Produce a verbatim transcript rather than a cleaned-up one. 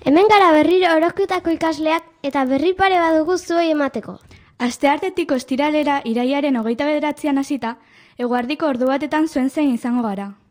Hemen gara berriro horoskopetako ikasleak eta berri pare badugu zuei emateko. Asteartetik ostiralera irailaren hogeita bederatzian hasita, eguerdiko ordu batetan zuen zein izango gara.